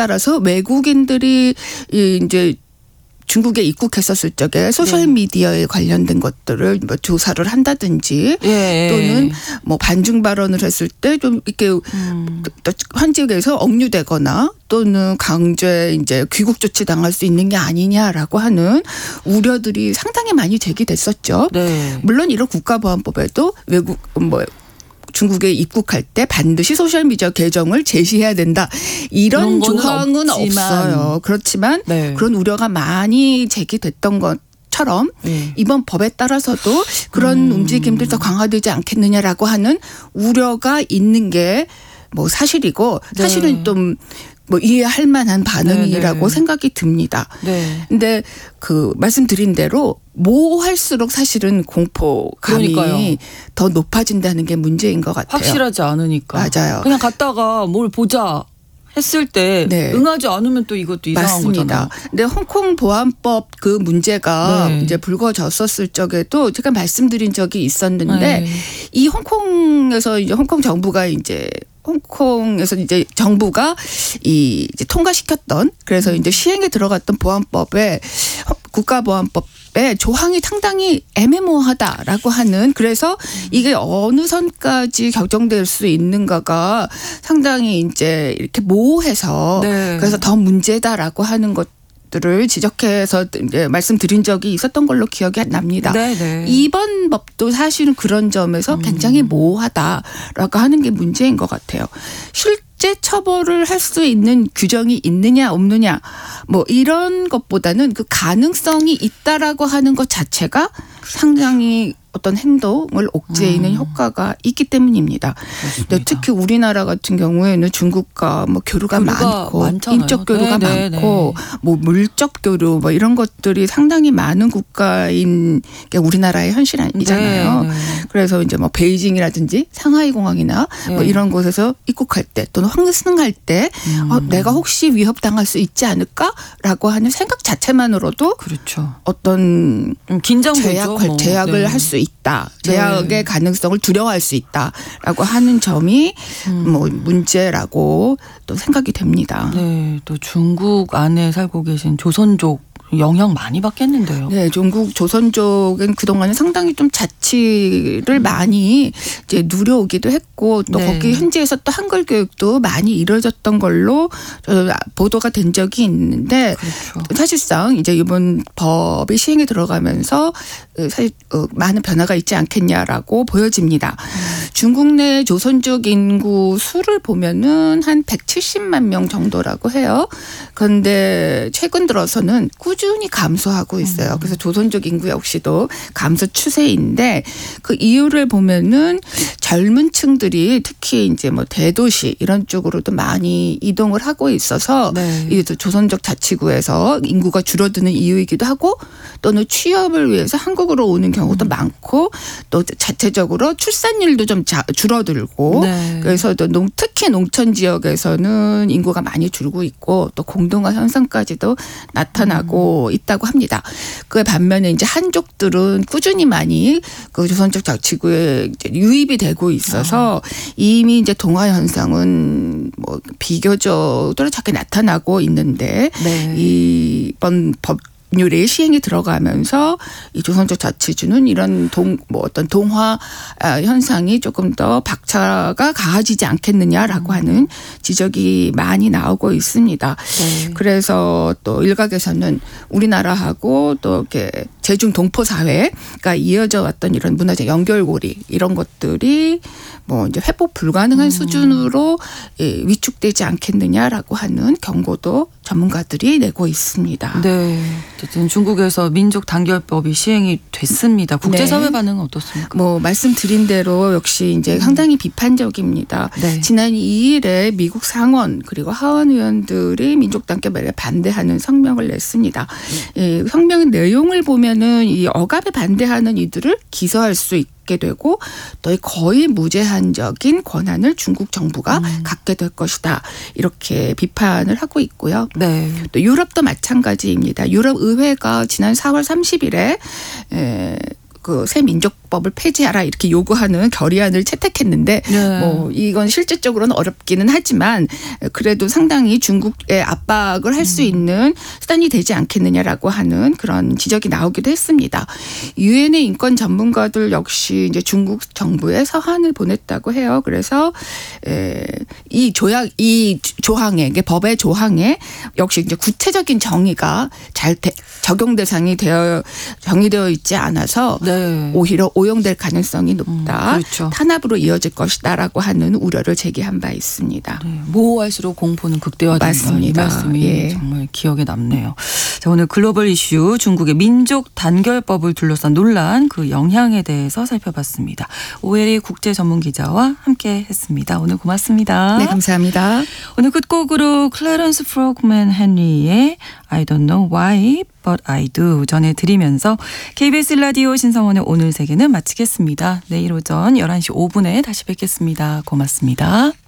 따라서 외국인들이 이제 중국에 입국했었을 적에 소셜미디어에 관련된 것들을 뭐 조사를 한다든지 또는 뭐 반중 발언을 했을 때 좀 이렇게 현지에서 억류되거나 또는 강제 이제 귀국 조치 당할 수 있는 게 아니냐라고 하는 우려들이 상당히 많이 제기됐었죠. 네. 물론 이런 국가보안법에도 외국 중국에 입국할 때 반드시 소셜미디어 계정을 제시해야 된다. 이런 조항은 없어요. 그렇지만 네. 그런 우려가 많이 제기됐던 것처럼 이번 법에 따라서도 그런 움직임들이 더 강화되지 않겠느냐라고 하는 우려가 있는 게 뭐 사실이고 사실은 좀 뭐 이해할 만한 반응이라고 생각이 듭니다. 근데 그 말씀드린 대로 모호할수록 사실은 공포감이 그러니까요. 더 높아진다는 게 문제인 것 같아요. 확실하지 않으니까. 맞아요. 그냥 갔다가 뭘 보자 했을 때 응하지 않으면 또 이것도 이상한 맞습니다. 거잖아요. 근데 홍콩 보안법 그 문제가 이제 불거졌었을 적에도 제가 말씀드린 적이 있었는데 이 홍콩에서 이제 홍콩 정부가 이제 홍콩에서 이제 정부가 이제 통과시켰던 그래서 이제 시행에 들어갔던 보안법에 국가보안법에 조항이 상당히 애매모호하다라고 하는 그래서 이게 어느 선까지 결정될 수 있는가가 상당히 이제 이렇게 모호해서 그래서 더 문제다라고 하는 것들을 지적해서 이제 말씀드린 적이 있었던 걸로 기억이 납니다. 이번 법도 사실은 그런 점에서 굉장히 모호하다라고 하는 게 문제인 것 같아요. 실제 처벌을 할 수 있는 규정이 있느냐 없느냐 뭐 이런 것보다는 그 가능성이 있다라고 하는 것 자체가 상당히 어떤 행동을 억제하는 효과가 있기 때문입니다. 근데 특히 우리나라 같은 경우에는 중국과 뭐 교류가 많고 인적 교류가 많고 뭐 물적 교류 뭐 이런 것들이 상당히 많은 국가인 게 우리나라의 현실이잖아요. 그래서 이제 뭐 베이징이라든지 상하이 공항이나 뭐 이런 곳에서 입국할 때 또는 환승할 때 내가 혹시 위협당할 수 있지 않을까라고 하는 생각 자체만으로도 어떤 제약을 할 수 있다. 제약의 가능성을 두려워할 수 있다라고 하는 점이 뭐 문제라고 또 생각이 됩니다. 네, 또 중국 안에 살고 계신 조선족 영향 많이 받겠는데요. 네, 중국 조선족은 그동안에 상당히 좀 자치를 많이 이제 누려오기도 했고 또 거기 현지에서 또 한글 교육도 많이 이루어졌던 걸로 보도가 된 적이 있는데 사실상 이제 이번 법이 시행에 들어가면서 사실 많은 변화가 있지 않겠냐라고 보여집니다. 중국 내 조선족 인구 수를 보면은 한 170만 명 정도라고 해요. 그런데 최근 들어서는 꾸준히 감소하고 있어요. 그래서 조선족 인구 역시도 감소 추세인데 그 이유를 보면은 젊은 층들이 특히 이제 뭐 대도시 이런 쪽으로도 많이 이동을 하고 있어서 이제 조선족 자치구에서 인구가 줄어드는 이유이기도 하고 또는 취업을 위해서 한국으로 오는 경우도 많고 또 자체적으로 출산율도 좀 줄어들고 그래서 또 특히 농촌 지역에서는 인구가 많이 줄고 있고 또 공동화 현상까지도 나타나고 있다고 합니다. 그에 반면에 이제 한족들은 꾸준히 많이 그 조선족 자치구에 이제 유입이 되고 있어서 이미 이제 동화 현상은 뭐 비교적 뚜렷하게 나타나고 있는데 이번 법률의 시행이 들어가면서 이 조선족 자치주는 이런 어떤 동화 현상이 조금 더 박차가 가해지지 않겠느냐라고 하는 지적이 많이 나오고 있습니다. 그래서 또 일각에서는 우리나라하고 또 이렇게 제중 동포 사회가 이어져 왔던 이런 문화적 연결고리 이런 것들이 뭐 이제 회복 불가능한 수준으로 위축되지 않겠느냐라고 하는 경고도 전문가들이 내고 있습니다. 네. 어쨌든 중국에서 민족 단결법이 시행이 됐습니다. 국제사회 반응은 어떻습니까? 뭐 말씀드린 대로 역시 이제 상당히 비판적입니다. 지난 2일에 미국 상원 그리고 하원 의원들이 민족 단결법에 반대하는 성명을 냈습니다. 이 성명의 내용을 보면은 이 억압에 반대하는 이들을 기소할 수 있게 되고 또 거의 무제한적인 권한을 중국 정부가 갖게 될 것이다. 이렇게 비판을 하고 있고요. 또 유럽도 마찬가지입니다. 유럽 의회가 지난 4월 30일에 그 새 민족 단결법을 폐지하라 이렇게 요구하는 결의안을 채택했는데 네. 뭐 이건 실질적으로는 어렵기는 하지만 그래도 상당히 중국에 압박을 할 수 있는 수단이 되지 않겠느냐라고 하는 그런 지적이 나오기도 했습니다. 유엔의 인권 전문가들 역시 이제 중국 정부에 서한을 보냈다고 해요. 그래서 이 조항에 법의 조항에 역시 이제 구체적인 정의가 잘 적용 대상이 정의되어 있지 않아서 네. 오히려 오용될 가능성이 높다. 그렇죠. 탄압으로 이어질 것이다라고 하는 우려를 제기한 바 있습니다. 네. 모호할수록 공포는 극대화된다. 맞습니다. 이 말씀이 예. 정말 기억에 남네요. 자, 오늘 글로벌 이슈 중국의 민족 단결법을 둘러싼 논란 그 영향에 대해서 살펴봤습니다. 오혜리 국제 전문 기자와 함께했습니다. 오늘 고맙습니다. 네, 감사합니다. 오늘 끝곡으로 클래런스 프로그맨 헨리의 I don't know why but I do 전해드리면서 KBS 라디오 신성원의 오늘 세계는 마치겠습니다. 내일 오전 11시 5분에 다시 뵙겠습니다. 고맙습니다.